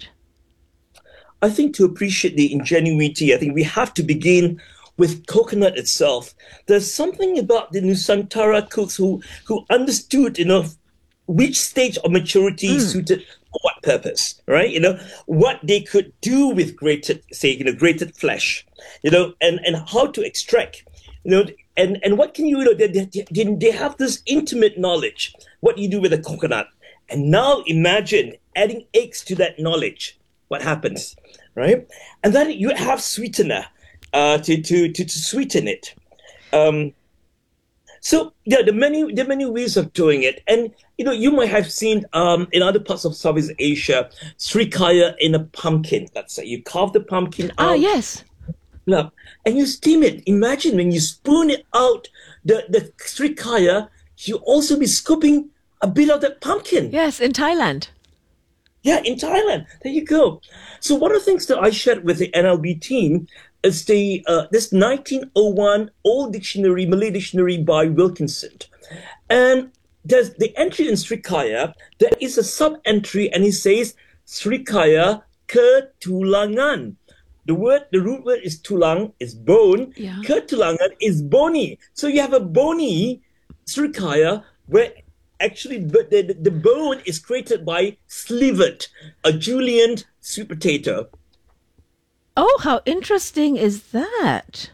Speaker 20: I think to appreciate the ingenuity, I think we have to begin with coconut itself. There's something about the Nusantara cooks who, who understood, you know, which stage of maturity mm. suited for what purpose, right? You know, what they could do with grated, say, you know, grated flesh, you know, and, and how to extract, you know, and, and what can you, you know, they, they, they have this intimate knowledge, what you do with a coconut. And now imagine adding eggs to that knowledge. What happens, right? And then you have sweetener uh, to, to, to, to sweeten it. Um, so yeah, there are many there are many ways of doing it, and you know you might have seen um, in other parts of Southeast Asia, Srikaya in a pumpkin. Let's say you carve the pumpkin out.
Speaker 1: Ah, yes.
Speaker 20: And you steam it. Imagine when you spoon it out, the the Srikaya, you also be scooping a bit of that pumpkin.
Speaker 1: Yes, in Thailand.
Speaker 20: Yeah, in Thailand. There you go. So one of the things that I shared with the N L B team is the uh, this nineteen oh one Old Dictionary, Malay Dictionary by Wilkinson. And there's the entry in Srikaya, there is a sub-entry and it says Srikaya ketulangan. The word, the root word is tulang, is bone.
Speaker 1: Yeah.
Speaker 20: Ketulangan is bony. So you have a bony Srikaya where actually the, the, the bone is created by slivet, a julienne sweet potato.
Speaker 1: Oh, how interesting is that?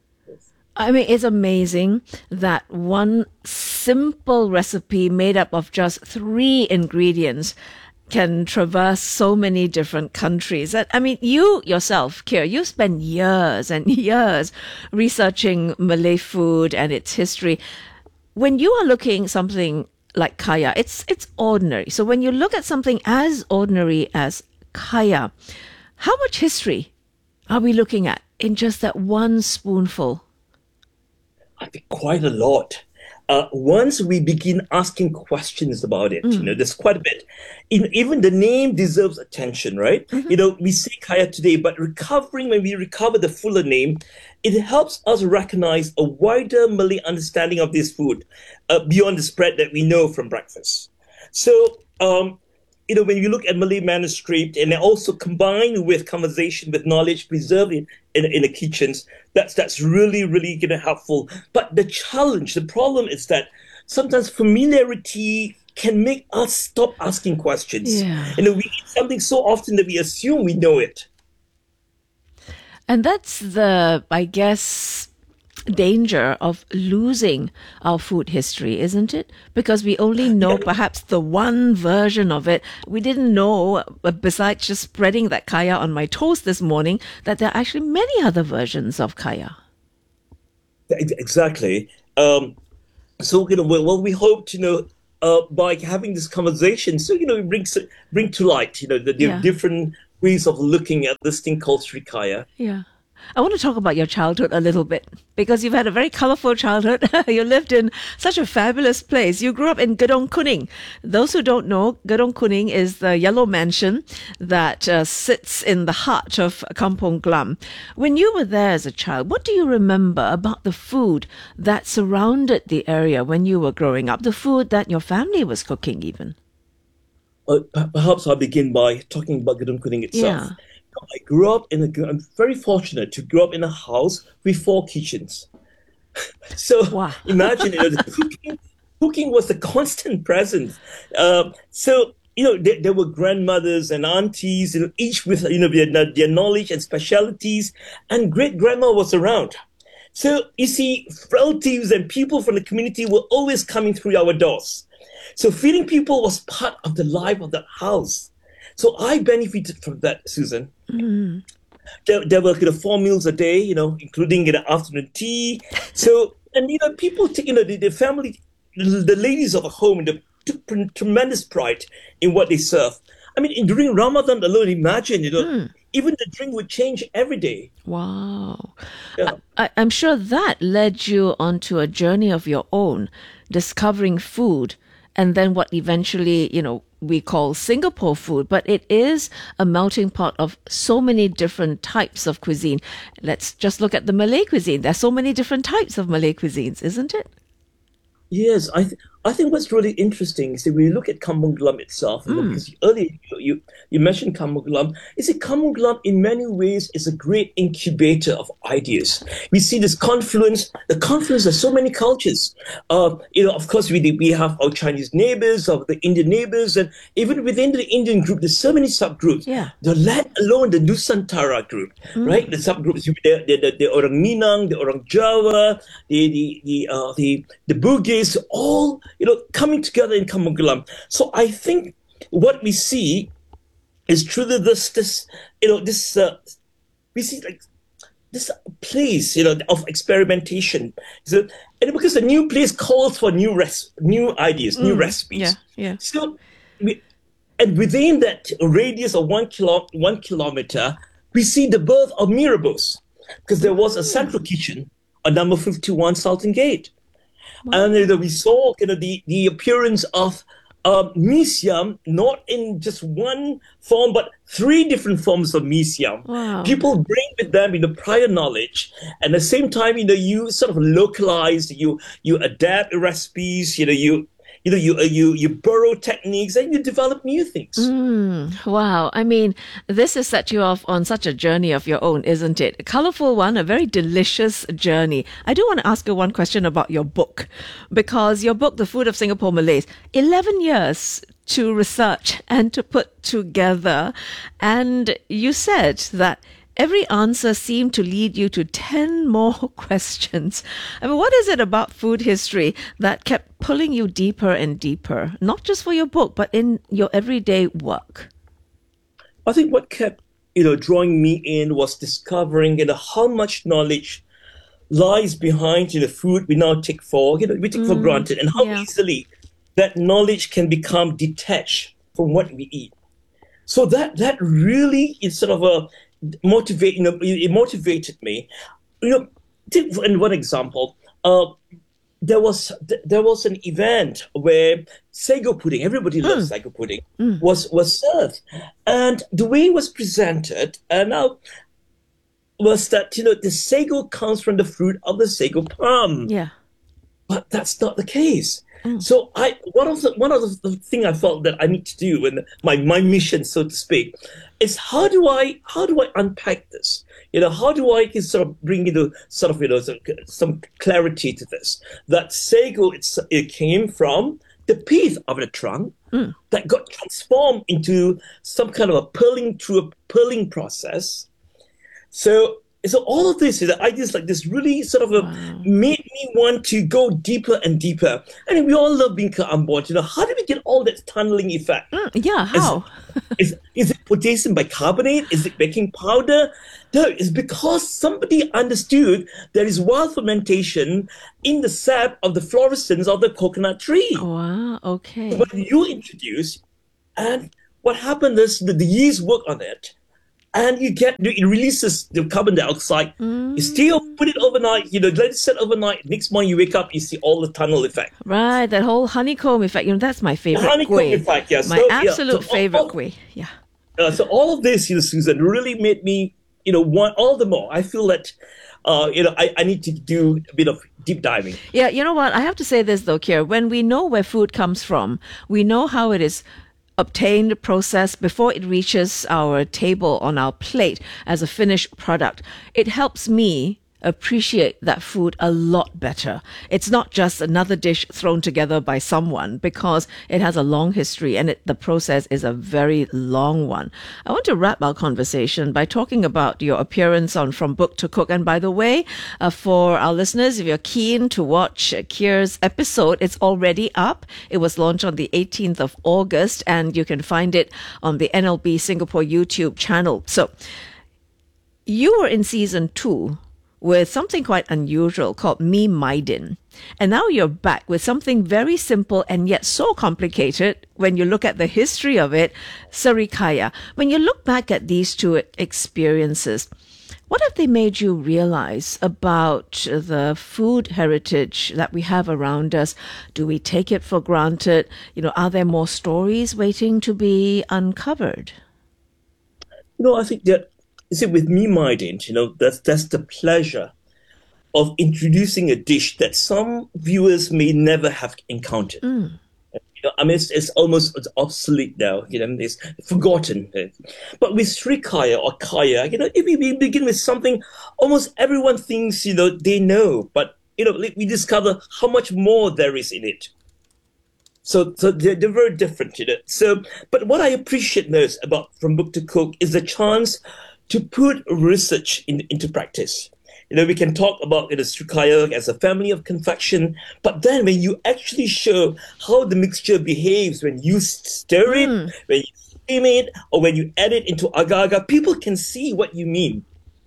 Speaker 1: I mean, it's amazing that one simple recipe made up of just three ingredients can traverse so many different countries. I mean, you yourself, Keir, you spent years and years researching Malay food and its history. When you are looking at something like kaya, it's it's ordinary. So when you look at something as ordinary as kaya, how much history are we looking at in just that one spoonful?
Speaker 20: I think quite a lot. uh, once we begin asking questions about it, mm. you know, there's quite a bit. In, even the name deserves attention, right? Mm-hmm. You know, we say kaya today, but recovering, when we recover the fuller name, it helps us recognize a wider Malay understanding of this food uh, beyond the spread that we know from breakfast. So, um, you know, when you look at Malay manuscript and also combined with conversation, with knowledge preserved in, in, in the kitchens, that's that's really, really you know, helpful. But the challenge, the problem is that sometimes familiarity can make us stop asking questions.
Speaker 1: Yeah.
Speaker 20: You know, we eat something so often that we assume we know it.
Speaker 1: And that's the, I guess, danger of losing our food history, isn't it? Because we only know perhaps the one version of it. We didn't know, besides just spreading that kaya on my toast this morning, that there are actually many other versions of kaya.
Speaker 20: Exactly. Um, so, you know, well, we hope, you know, uh, by having this conversation, so, you know, it brings bring to light, you know, the, the yeah. different ways of looking at this thing called Srikaya.
Speaker 1: Yeah. I want to talk about your childhood a little bit, because you've had a very colorful childhood. You lived in such a fabulous place. You grew up in Gedong Kuning. Those who don't know, Gedong Kuning is the yellow mansion that uh, sits in the heart of Kampong Glam. When you were there as a child, what do you remember about the food that surrounded the area when you were growing up, the food that your family was cooking even?
Speaker 20: Uh, perhaps I'll begin by talking about Gedong Kuning itself.
Speaker 1: Yeah.
Speaker 20: I grew up in a, I'm very fortunate to grow up in a house with four kitchens. So
Speaker 1: wow.
Speaker 20: imagine, you know, the cooking, cooking was a constant presence. Uh, so, you know, there, there were grandmothers and aunties, you know, each with, you know, their, their knowledge and specialities, and great grandma was around. So you see, relatives and people from the community were always coming through our doors. So feeding people was part of the life of that house. So I benefited from that, Susan.
Speaker 1: Mm.
Speaker 20: There, there were you know, four meals a day, you know, including you know, afternoon tea. So, and you know, people take, you know, the, the family, the ladies of a home, they took tremendous pride in what they serve. I mean, in, during Ramadan alone, imagine, you know, mm. even the drink would change every day.
Speaker 1: Wow.
Speaker 20: Yeah.
Speaker 1: I, I'm sure that led you onto a journey of your own, discovering food, and then what eventually, you know, we call Singapore food, but it is a melting pot of so many different types of cuisine. Let's just look at the Malay cuisine. There's so many different types of Malay cuisines, isn't it?
Speaker 20: Yes, I th- I think what's really interesting is that when you look at Kampong Glam itself, you know,
Speaker 1: Mm.
Speaker 20: because earlier you, you, you mentioned Kampong Glam, is that Kampong Glam in many ways is a great incubator of ideas. We see this confluence, the confluence of so many cultures. Uh, you know, of course, we we have our Chinese neighbors, of the Indian neighbors, and even within the Indian group, there's so many subgroups.
Speaker 1: Yeah.
Speaker 20: The let alone the Nusantara group,
Speaker 1: Mm.
Speaker 20: right? The subgroups, the, the, the, the Orang Minang, the Orang Jawa, the the the uh, the, the Bugis, all you know coming together in Kampong Glam. So I think what we see is truly this this you know this uh, we see like this place you know of experimentation. So, and because the new place calls for new res- new ideas, new
Speaker 1: Mm.
Speaker 20: recipes.
Speaker 1: Yeah, yeah.
Speaker 20: So we, and within that radius of one kilo one kilometer, we see the birth of Mirabos, because there was a central kitchen on number fifty-one Sultan Gate. And uh, we saw you know, the, the appearance of uh, mee siam, not in just one form, but three different forms of mee siam.
Speaker 1: Wow.
Speaker 20: People bring with them you know, prior knowledge, and at the same time, you know, you sort of localize, you you adapt recipes, you know, you you know, you uh, you you borrow techniques, and you develop new things.
Speaker 1: Mm, wow. I mean, this has set you off on such a journey of your own, isn't it? A colorful one, a very delicious journey. I do want to ask you one question about your book, because your book, The Food of Singapore Malays, eleven years to research and to put together. And you said that every answer seemed to lead you to ten more questions. I mean, what is it about food history that kept pulling you deeper and deeper, not just for your book, but in your everyday work?
Speaker 20: I think what kept, you know, drawing me in was discovering, you know, how much knowledge lies behind, you know, food we now take for, you know, we take for
Speaker 1: Mm,
Speaker 20: granted, and how
Speaker 1: yeah.
Speaker 20: easily that knowledge can become detached from what we eat. So that that really is sort of a motivate, you know, it motivated me. You know, take in one example, uh, there was there was an event where sago pudding, everybody
Speaker 1: Mm.
Speaker 20: loves sago pudding, was was served, and the way it was presented, and now was that you know the sago comes from the fruit of the sago palm.
Speaker 1: Yeah.
Speaker 20: But that's not the case. So I one of the one of the, the thing I felt that I need to do, and my my mission, so to speak, is how do I how do I unpack this? You know, how do I sort of bring you know sort of you know some, some clarity to this? That sago it's it came from the pith of the trunk that got transformed into some kind of a pearling through a pearling process. So. So all of this, the ideas like this really sort of uh, made me want to go deeper and deeper. I mean, we all love being on board. You know, how do we get all that tunneling effect?
Speaker 1: Mm, yeah, how?
Speaker 20: Is, is, is it potassium bicarbonate? Is it baking powder? No, it's because somebody understood there is wild fermentation in the sap of the fluorescence of the coconut tree.
Speaker 1: Wow, okay.
Speaker 20: So what you introduce, and what happened is that the yeast work on it, and you get, it releases the carbon dioxide.
Speaker 1: Mm.
Speaker 20: You still put it overnight, you know, let it set overnight. Next morning you wake up, you see all the tunnel effect.
Speaker 1: Right, that whole honeycomb effect. You know, that's my favorite
Speaker 20: The honeycomb
Speaker 1: kueh.
Speaker 20: effect, yeah.
Speaker 1: My
Speaker 20: So, yeah,
Speaker 1: absolute
Speaker 20: so
Speaker 1: favorite
Speaker 20: all,
Speaker 1: kueh. Yeah.
Speaker 20: Uh, so all of this, you know, Susan, really made me, you know, want all the more. I feel that, uh, you know, I, I need to do a bit of deep diving.
Speaker 1: Yeah, you know what? I have to say this though, Kier. When we know where food comes from, we know how it is obtained, processed before it reaches our table on our plate as a finished product. It helps me appreciate that food a lot better. It's not just another dish thrown together by someone, because it has a long history and it, the process is a very long one. I want to wrap our conversation by talking about your appearance on From Book to Cook. And by the way, uh, for our listeners, if you're keen to watch uh, Kier's episode, it's already up. It was launched on the eighteenth of August, and you can find it on the N L B Singapore YouTube channel. So you were in season two with something quite unusual called Mee Mai Din. And now you're back with something very simple and yet so complicated when you look at the history of it, Serikaya. When you look back at these two experiences, what have they made you realize about the food heritage that we have around us? Do we take it for granted? You know, are there more stories waiting to be uncovered?
Speaker 20: You know, I think that, you see, with Mee Mai Din, you know, that's, that's the pleasure of introducing a dish that some viewers may never have encountered.
Speaker 1: Mm.
Speaker 20: You know, I mean, it's, it's almost it's obsolete now, you know, it's forgotten. But with Serikaya or Kaya, you know, if we begin with something almost everyone thinks, you know, they know, but, you know, we discover how much more there is in it. So, so they're, they're very different, you know. So, but what I appreciate most about From Book to Cook is the chance to put research in, into practice. You know, we can talk about you know, Serikaya as a family of confection, but then when you actually show how the mixture behaves when you stir it, mm. when you steam it, or when you add it into agar-agar, people can see what you mean.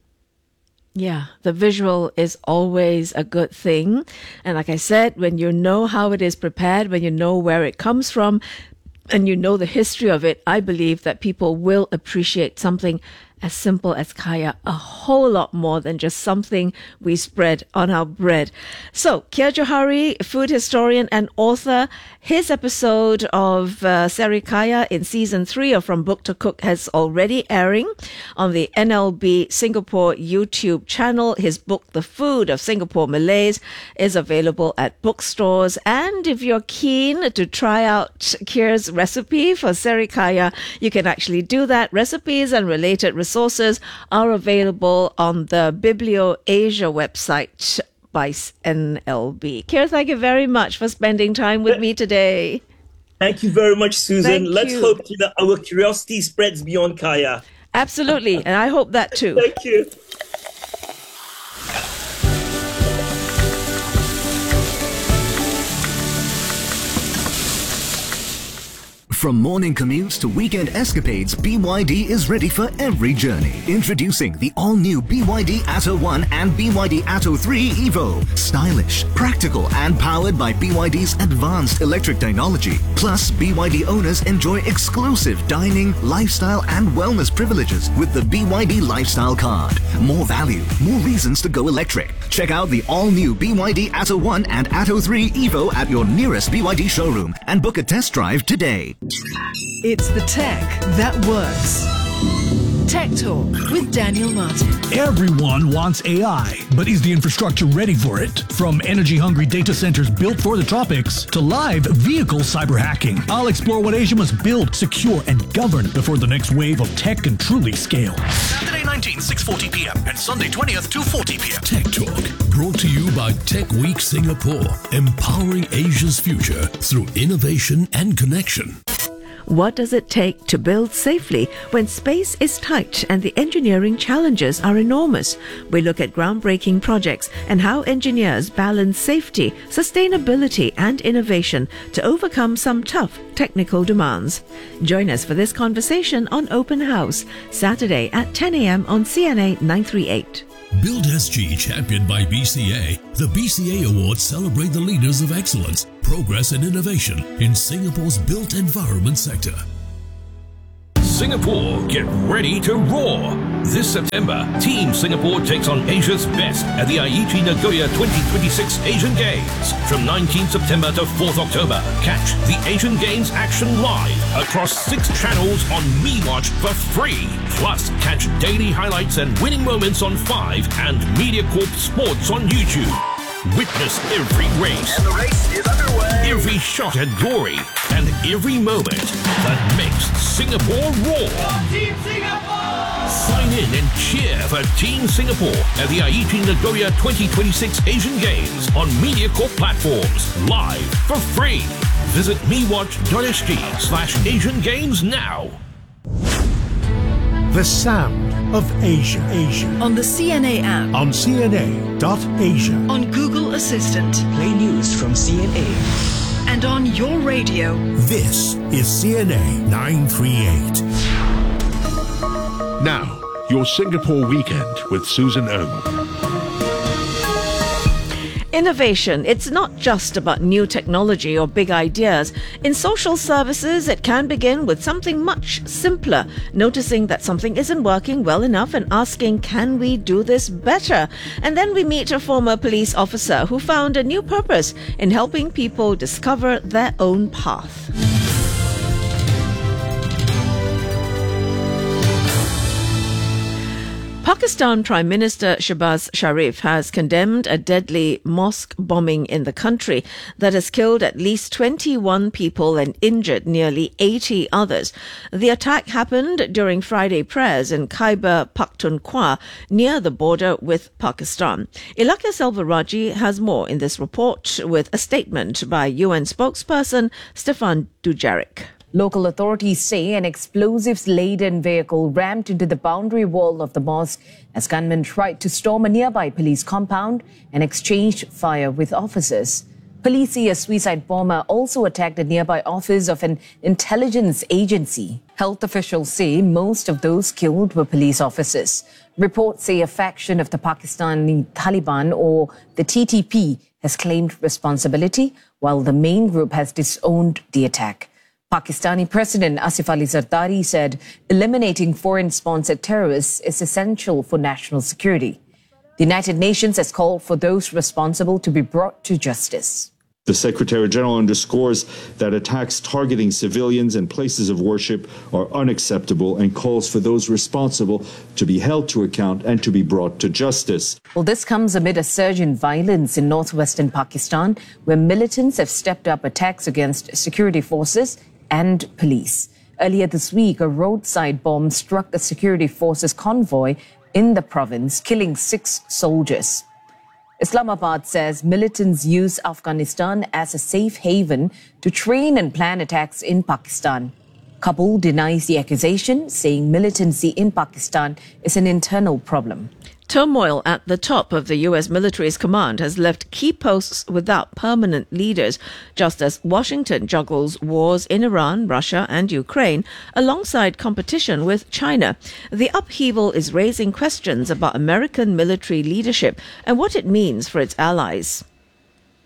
Speaker 1: Yeah, the visual is always a good thing. And like I said, when you know how it is prepared, when you know where it comes from, and you know the history of it, I believe that people will appreciate something as simple as kaya a whole lot more than just something we spread on our bread. So, Kier Johari, food historian and author, his episode of uh, Serikaya in season three of From Book to Cook has already airing on the N L B Singapore YouTube channel. His book, The Food of Singapore Malays, is available at bookstores. And if you're keen to try out Kier's recipe for Serikaya, you can actually do that. Recipes and related resources are available on the Biblio Asia website by N L B. Kier, thank you very much for spending time with me today.
Speaker 20: Thank you very much, Susan.
Speaker 1: Thank
Speaker 20: Let's
Speaker 1: you.
Speaker 20: hope that our curiosity spreads beyond kaya.
Speaker 1: Absolutely, and I hope that too.
Speaker 20: Thank you.
Speaker 21: From morning commutes to weekend escapades, B Y D is ready for every journey. Introducing the all-new B Y D Atto one and B Y D Atto three Evo. Stylish, practical, and powered by B Y D's advanced electric technology. Plus, B Y D owners enjoy exclusive dining, lifestyle and wellness privileges with the B Y D Lifestyle Card. More value, more reasons to go electric. Check out the all-new B Y D Atto one and Atto three Evo at your nearest B Y D showroom and book a test drive today.
Speaker 7: It's the tech that works. Tech Talk with Daniel Martin.
Speaker 8: Everyone wants A I, but is the infrastructure ready for it? From energy-hungry data centers built for the tropics to live vehicle cyber hacking, I'll explore what Asia must build, secure, and govern before the next wave of tech can truly scale.
Speaker 2: Saturday nineteenth, six forty p.m. and Sunday twentieth, two forty p.m.
Speaker 22: Tech Talk, brought to you by Tech Week Singapore, empowering Asia's future through innovation and connection.
Speaker 1: What does it take to build safely when space is tight and the engineering challenges are enormous? We look at groundbreaking projects and how engineers balance safety, sustainability and innovation to overcome some tough technical demands. Join us for this conversation on Open House, Saturday at ten a.m. on C N A nine thirty-eight.
Speaker 22: Build S G, championed by B C A. The B C A Awards celebrate the leaders of excellence, progress and innovation in Singapore's built environment sector.
Speaker 2: Singapore, get ready to roar! This September, Team Singapore takes on Asia's best at the Aichi Nagoya twenty twenty-six Asian Games. From nineteenth September to fourth October, catch the Asian Games action live across six channels on MeWatch for free. Plus, catch daily highlights and winning moments on Five and MediaCorp Sports on YouTube. Witness every race, and the race is underway. Every shot at glory, and every moment that makes Singapore roar. Team Singapore! Sign in and cheer for Team Singapore at the Aichi Nagoya twenty twenty-six Asian Games on MediaCorp platforms, live for free. Visit mewatch.sg slash Asian Games now.
Speaker 8: The sound of Asia. Asia.
Speaker 7: On the C N A app.
Speaker 8: On C N A dot asia.
Speaker 7: On Google Assistant.
Speaker 23: Play news from C N A.
Speaker 7: And on your radio.
Speaker 8: This is C N A nine thirty-eight.
Speaker 24: Now, your Singapore weekend with Susan Ong.
Speaker 1: Innovation, it's not just about new technology or big ideas. In social services, it can begin with something much simpler, noticing that something isn't working well enough and asking, can we do this better? And then we meet a former police officer who found a new purpose in helping people discover their own path. Pakistan Prime Minister Shehbaz Sharif has condemned a deadly mosque bombing in the country that has killed at least twenty-one people and injured nearly eighty others. The attack happened during Friday prayers in Khyber Pakhtunkhwa near the border with Pakistan. Ilaka Selvaraji has more in this report with a statement by U N spokesperson Stefan Dujarric.
Speaker 25: Local authorities say an explosives-laden vehicle rammed into the boundary wall of the mosque as gunmen tried to storm a nearby police compound and exchanged fire with officers. Police say a suicide bomber also attacked a nearby office of an intelligence agency. Health officials say most of those killed were police officers. Reports say a faction of the Pakistani Taliban, or the T T P, has claimed responsibility, while the main group has disowned the attack. Pakistani President Asif Ali Zardari said eliminating foreign-sponsored terrorists is essential for national security. The United Nations has called for those responsible to be brought to justice.
Speaker 26: The Secretary-General underscores that attacks targeting civilians and places of worship are unacceptable and calls for those responsible to be held to account and to be brought to justice.
Speaker 25: Well, this comes amid a surge in violence in northwestern Pakistan, where militants have stepped up attacks against security forces and police. Earlier this week, a roadside bomb struck a security forces convoy in the province, killing six soldiers. Islamabad says militants use Afghanistan as a safe haven to train and plan attacks in Pakistan. Kabul denies the accusation, saying militancy in Pakistan is an internal problem.
Speaker 1: Turmoil at the top of the U S military's command has left key posts without permanent leaders, just as Washington juggles wars in Iran, Russia and Ukraine alongside competition with China. The upheaval is raising questions about American military leadership and what it means for its allies.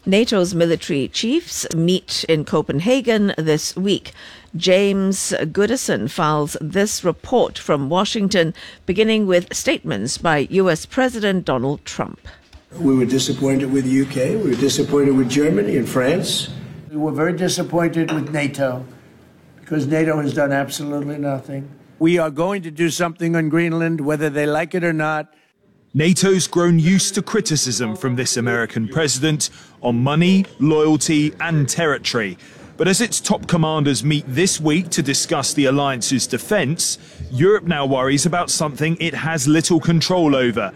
Speaker 1: NATO's military chiefs meet in Copenhagen this week. James Goodison files this report from Washington, beginning with statements by U S President Donald Trump.
Speaker 3: We were disappointed with the U K. We were disappointed with Germany and France. We were very disappointed with NATO because NATO has done absolutely nothing. We are going to do something on Greenland, whether they like it or not.
Speaker 4: NATO's grown used to criticism from this American president on money, loyalty and territory. But as its top commanders meet this week to discuss the alliance's defence, Europe now worries about something it has little control over.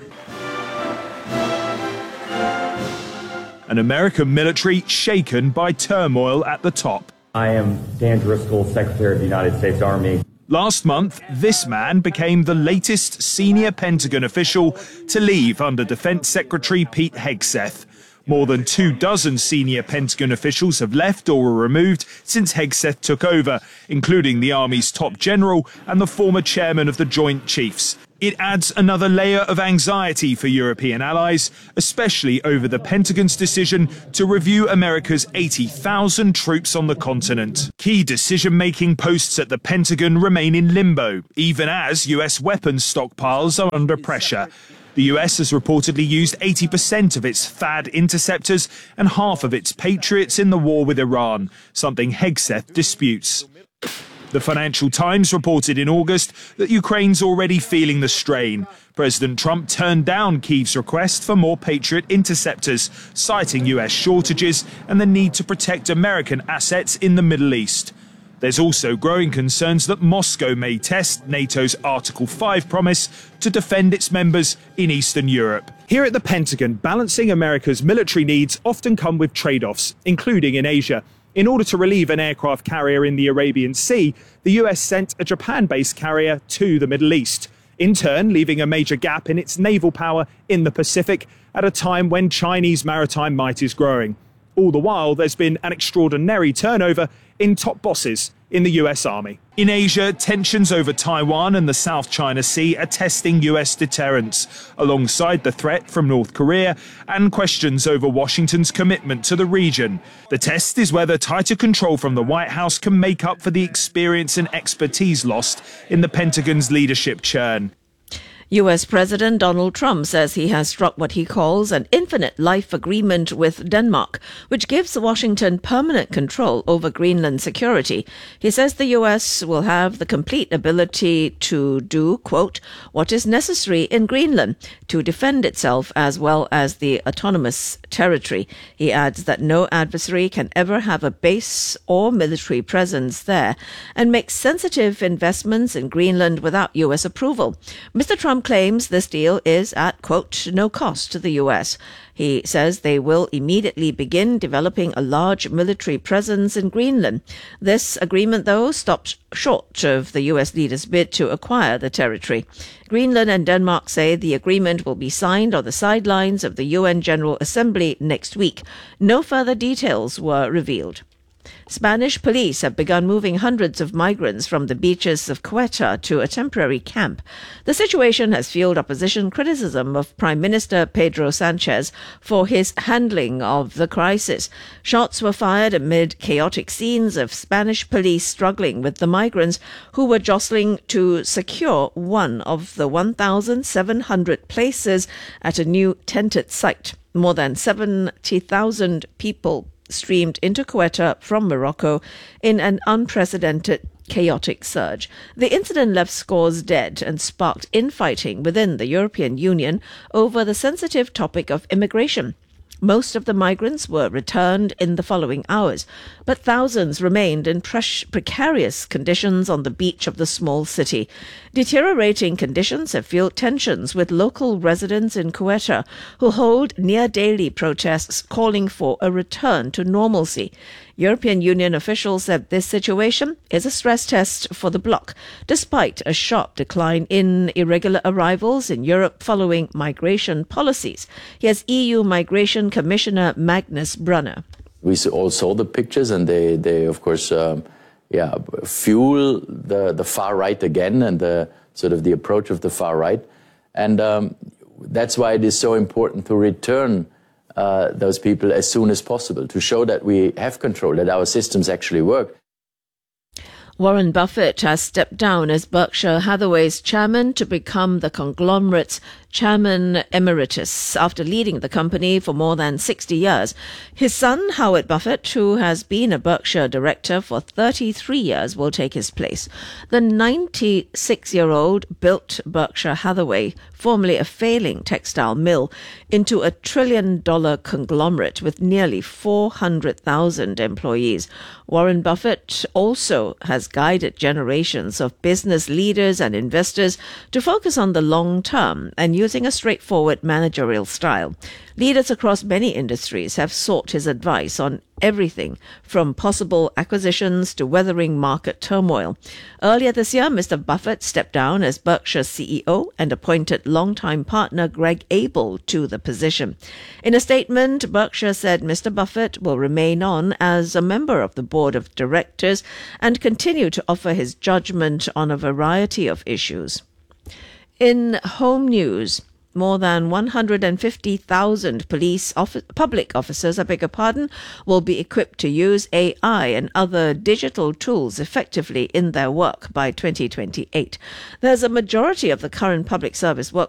Speaker 4: An American military shaken by turmoil at the top.
Speaker 5: I am Dan Driscoll, Secretary of the United States Army.
Speaker 4: Last month, this man became the latest senior Pentagon official to leave under Defense Secretary Pete Hegseth. More than two dozen senior Pentagon officials have left or were removed since Hegseth took over, including the Army's top general and the former chairman of the Joint Chiefs. It adds another layer of anxiety for European allies, especially over the Pentagon's decision to review America's eighty thousand troops on the continent. Key decision-making posts at the Pentagon remain in limbo, even as U S weapons stockpiles are under pressure. The U S has reportedly used eighty percent of its THAAD interceptors and half of its Patriots in the war with Iran, something Hegseth disputes. The Financial Times reported in August that Ukraine's already feeling the strain. President Trump turned down Kyiv's request for more Patriot interceptors, citing U S shortages and the need to protect American assets in the Middle East. There's also growing concerns that Moscow may test NATO's Article five promise to defend its members in Eastern Europe. Here at the Pentagon, balancing America's military needs often come with trade-offs, including in Asia. In order to relieve an aircraft carrier in the Arabian Sea, the U S sent a Japan-based carrier to the Middle East, in turn leaving a major gap in its naval power in the Pacific at a time when Chinese maritime might is growing. All the while, there's been an extraordinary turnover in top bosses in the U S Army. In Asia, tensions over Taiwan and the South China Sea are testing U S deterrence, alongside the threat from North Korea and questions over Washington's commitment to the region. The test is whether tighter control from the White House can make up for the experience and expertise lost in the Pentagon's leadership churn.
Speaker 1: U S President Donald Trump says he has struck what he calls an infinite life agreement with Denmark, which gives Washington permanent control over Greenland security. He says the U S will have the complete ability to do, quote, what is necessary in Greenland to defend itself as well as the autonomous territory. He adds that no adversary can ever have a base or military presence there and makes sensitive investments in Greenland without U S approval. Mister Trump claims this deal is at, quote, no cost to the U S. He says they will immediately begin developing a large military presence in Greenland. This agreement, though, stopped short of the U S leaders' bid to acquire the territory. Greenland and Denmark say the agreement will be signed on the sidelines of the U N General Assembly next week. No further details were revealed. Spanish police have begun moving hundreds of migrants from the beaches of Ceuta to a temporary camp. The situation has fueled opposition criticism of Prime Minister Pedro Sanchez for his handling of the crisis. Shots were fired amid chaotic scenes of Spanish police struggling with the migrants who were jostling to secure one of the one thousand seven hundred places at a new tented site. More than seventy thousand people streamed into Ceuta from Morocco in an unprecedented chaotic surge. The incident left scores dead and sparked infighting within the European Union over the sensitive topic of immigration. Most of the migrants were returned in the following hours, but thousands remained in pre- precarious conditions on the beach of the small city. Deteriorating conditions have fueled tensions with local residents in Ceuta, who hold near-daily protests calling for a return to normalcy. European Union officials said this situation is a stress test for the bloc, despite a sharp decline in irregular arrivals in Europe following migration policies. Here's E U Migration Commissioner Magnus Brunner.
Speaker 6: We all saw the pictures, and they, they of course, um, yeah, fuel the, the far right again, and the sort of the approach of the far right. And um, that's why it is so important to return uh, those people as soon as possible to show that we have control, that our systems actually work.
Speaker 1: Warren Buffett has stepped down as Berkshire Hathaway's chairman to become the conglomerate's chairman emeritus after leading the company for more than sixty years. His son, Howard Buffett, who has been a Berkshire director for thirty-three years, will take his place. The ninety-six-year-old built Berkshire Hathaway, formerly a failing textile mill, into a trillion-dollar conglomerate with nearly four hundred thousand employees. Warren Buffett also has guided generations of business leaders and investors to focus on the long term and using a straightforward managerial style. Leaders across many industries have sought his advice on everything from possible acquisitions to weathering market turmoil. Earlier this year, Mister Buffett stepped down as Berkshire C E O and appointed longtime partner Greg Abel to the position. In a statement, Berkshire said Mister Buffett will remain on as a member of the board of directors and continue to offer his judgment on a variety of issues. In home news, more than one hundred fifty thousand police office, public officers, I beg your pardon, will be equipped to use A I and other digital tools effectively in their work by twenty twenty-eight. There's a majority of the current public service work